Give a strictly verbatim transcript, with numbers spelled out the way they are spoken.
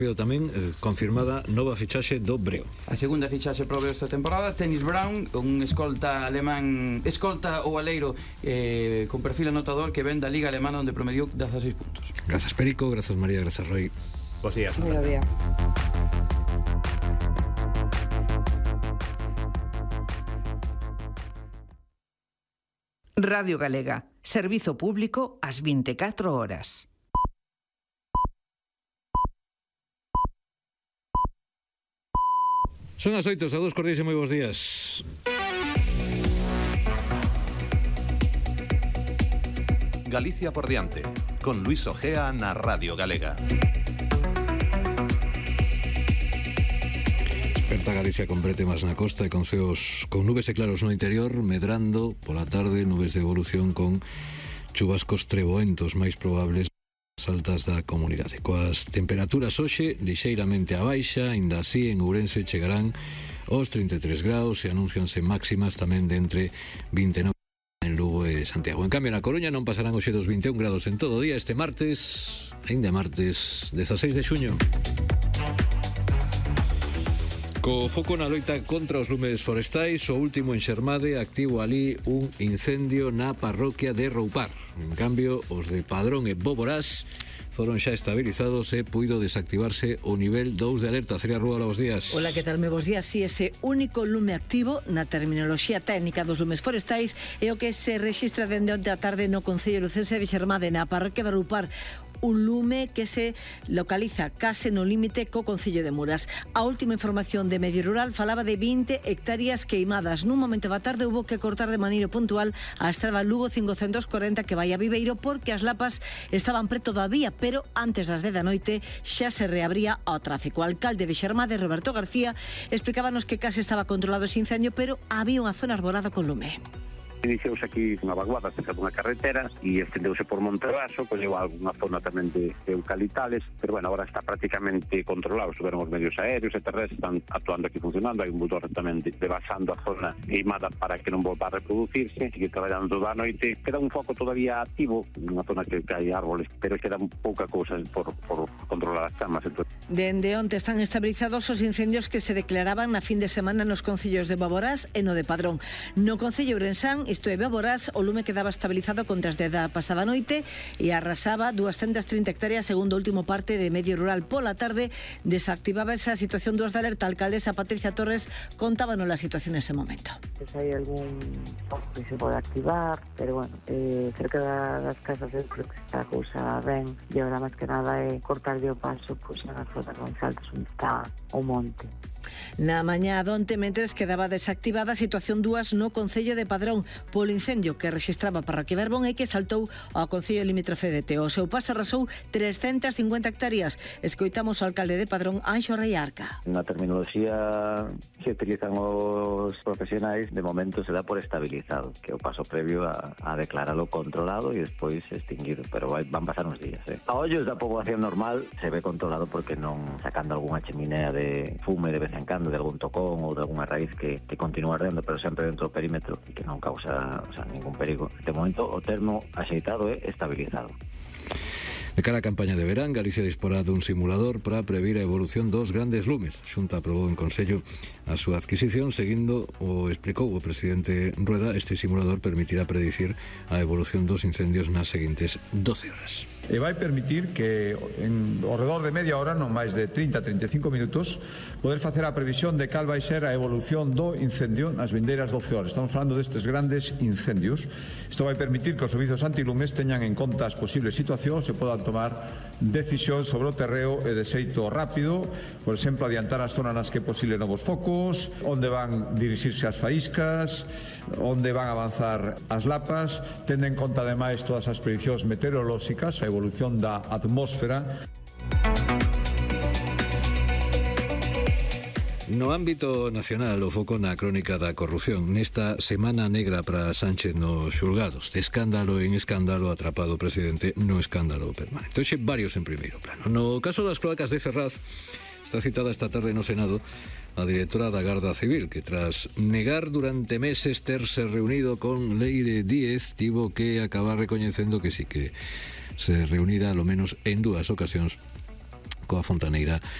Tamén eh, confirmada nova fichaxe do Breo. A segunda fichaxe pro Breo esta temporada, Dennis Brown, un escolta alemán, escolta ou aleiro eh, con perfil anotador que ven da Liga Alemana onde promediou dezaseis puntos. Grazas Perico, grazas María, grazas Roy. Bos días. Bo día. Radio Galega, servizo público ás vinte e catro horas. Son as oito, a dos cordiais e moi bons días. Galicia por diante, con Luis Ojea na Radio Galega. Desperta Galicia con bretemas na costa e con ceos con nubes e claros no interior, medrando pola tarde nubes de evolución con chubascos treboentos máis probables altas da comunidade. Coas temperaturas hoxe lixeiramente a baixa, aínda así en Ourense chegarán aos trinta e tres graus e anúncianse máximas tamén de entre vinte e nove en Lugo e Santiago. En cambio na Coruña non pasarán hoxe dos vinte e un graus en todo o día este martes, aínda martes dezaseis de xuño. Co foco na loita contra os lumes forestais, o último en Xermade activo ali un incendio na parroquia de Roupar. En cambio, os de Padrón e Boborás foron xa estabilizados e puido desactivarse o nivel dous de alerta. Celia Rúa, bos días. Hola, que tal? Me bos días. Si ese único lume activo na terminoloxía técnica dos lumes forestais é o que se rexistra dende onte a tarde no Concello Lucense de Xermade, na parroquia de Roupar. Un lume que se localiza case no límite co Concello de Muras. A última información de Medio Rural falaba de vinte hectáreas queimadas. Nun momento da tarde hubo que cortar de maneira puntual a estrada Lugo cincocentos corenta que vai a Viveiro porque as lapas estaban preto da vía, pero antes das dez da noite xa se reabría ao tráfico. O alcalde de Xermade, Roberto García, explicábanos que case estaba controlado ese incendio, pero había unha zona arborada con lume. Iniciouse aquí unha vaguada cerca dunha carretera e estendeuse por Monterraso, colleu algunha zona tamén de, de eucaliptales, pero bueno, agora está prácticamente controlado. Suberon os medios aéreos e terrestres, están actuando aquí funcionando, hai un bulldozer tamén de, devasando a zona queimada para que non volva a reproducirse, sigue traballando toda a noite. Queda un foco todavía activo, unha zona que hai árboles, pero queda pouca cousa por, por controlar as chamas. Entonces... Dende onte están estabilizados os incendios que se declaraban na fin de semana nos concellos de Boborás e no de Padrón. No concello Ourensán, isto é Boborás, o lume quedaba estabilizado contra as dez da pasada noite e arrasaba doscientas trinta hectáreas segundo o último parte de Medio Rural. Pola tarde desactivaba esa situación dos de alerta. A alcaldesa Patricia Torres contábanos a situación nese momento. Pues hai algún foco que se pode activar, pero bueno, eh, cerca das casas eu creo que está a cousa ben e agora máis que nada é cortarlle o paso pues, nas zonas máis altas onde está o monte. Na mañá donte, mentres quedaba desactivada a situación dúas no Concello de Padrón polo incendio que rexistraba Parroquia Verbón e que saltou ao Concello limítrofe de Teo. O seu paso arrasou trescentas cincuenta hectáreas. Escoitamos o alcalde de Padrón, Anxo Reiarca. Na terminoloxía que utilizan os profesionais, de momento se dá por estabilizado, que é o paso previo a, a declaralo controlado e despois extinguido, pero vai, van pasar uns días. Eh. A ollos da poboación normal se ve controlado porque non sacando algunha cheminea de fume de vez en cando, de algún tocón ou de algunha raíz que, que continúa ardendo, pero sempre dentro do perímetro e que non causa o sea, ningún perigo. De momento o termo axeitado é estabilizado. De cara á campaña de verán, Galicia disporá dun simulador para previr a evolución dos grandes lumes. A Xunta aprobou en Consello a súa adquisición, seguindo o explicou o presidente Rueda. Este simulador permitirá predicir a evolución dos incendios nas seguintes doce horas. E vai permitir que en ao redor de media hora, non máis de trinta a trinta e cinco minutos, poder facer a previsión de cal vai ser a evolución do incendio nas vindeiras doce horas. Estamos falando destes grandes incendios. Isto vai permitir que os servizos antilumes teñan en conta as posibles situacións e podan tomar decisións sobre o terreo e de xeito rápido, por exemplo, adiantar as zonas nas que é posible novos focos, onde van dirixirse as faíscas, onde van avanzar as lapas, tendo en conta ademais todas as prediccións meteorolóxicas, a evolución da atmósfera. No ámbito nacional, o foco na crónica da corrupción. Nesta semana negra para Sánchez nos xulgados. De escándalo en escándalo, atrapado o presidente no escándalo permanente. Hoxe varios en primeiro plano. No caso das cloacas de Ferraz, está citada esta tarde no Senado a directora da Garda Civil, que tras negar durante meses terse reunido con Leire Díez, tivo que acabar recoñecendo que sí que se reunira, ao menos en dúas ocasións, coa fontaneira